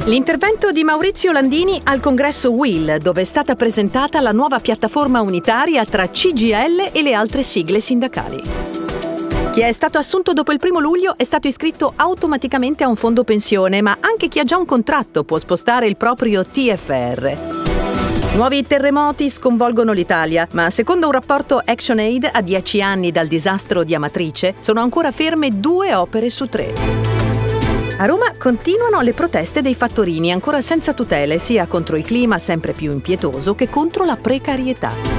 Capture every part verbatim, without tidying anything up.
L'intervento di Maurizio Landini al congresso U I L, dove è stata presentata la nuova piattaforma unitaria tra C G I L e le altre sigle sindacali. Chi è stato assunto dopo il primo luglio è stato iscritto automaticamente a un fondo pensione, ma anche chi ha già un contratto può spostare il proprio T F R. Nuovi terremoti sconvolgono l'Italia, ma secondo un rapporto ActionAid, a dieci anni dal disastro di Amatrice, sono ancora ferme due opere su tre. A Roma continuano le proteste dei fattorini, ancora senza tutele, sia contro il clima sempre più impietoso che contro la precarietà.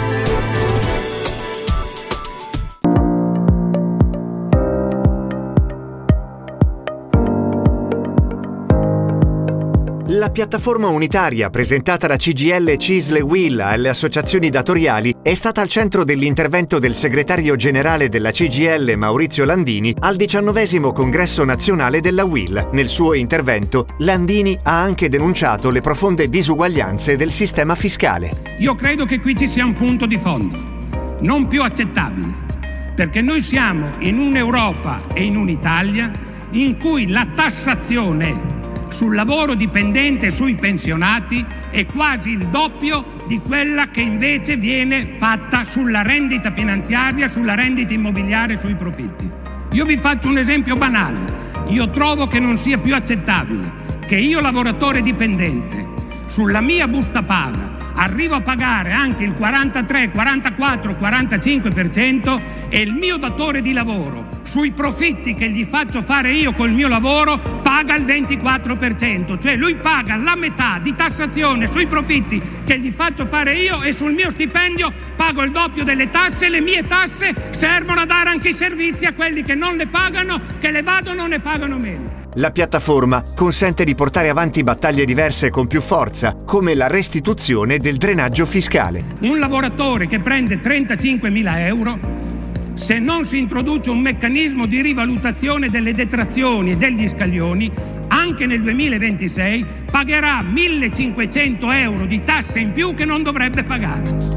La piattaforma unitaria presentata da C G I L, C I S L e U I L alle associazioni datoriali è stata al centro dell'intervento del segretario generale della C G I L, Maurizio Landini, al diciannovesimo congresso nazionale della U I L. Nel suo intervento, Landini ha anche denunciato le profonde disuguaglianze del sistema fiscale. Io credo che qui ci sia un punto di fondo, non più accettabile, perché noi siamo in un'Europa e in un'Italia in cui la tassazione sul lavoro dipendente e sui pensionati è quasi il doppio di quella che invece viene fatta sulla rendita finanziaria, sulla rendita immobiliare e sui profitti. Io vi faccio un esempio banale. Io trovo che non sia più accettabile che io, lavoratore dipendente, sulla mia busta paga arrivo a pagare anche il quarantatré, quarantaquattro, quarantacinque per cento e il mio datore di lavoro sui profitti che gli faccio fare io col mio lavoro paga il ventiquattro per cento, cioè lui paga la metà di tassazione sui profitti che gli faccio fare io e sul mio stipendio pago il doppio delle tasse. Le mie tasse servono a dare anche i servizi a quelli che non le pagano, che le vadano o ne pagano meno. La piattaforma consente di portare avanti battaglie diverse con più forza, come la restituzione del drenaggio fiscale. Un lavoratore che prende trentacinquemila euro, se non si introduce un meccanismo di rivalutazione delle detrazioni e degli scaglioni, anche nel duemilaventisei pagherà millecinquecento euro di tasse in più che non dovrebbe pagare.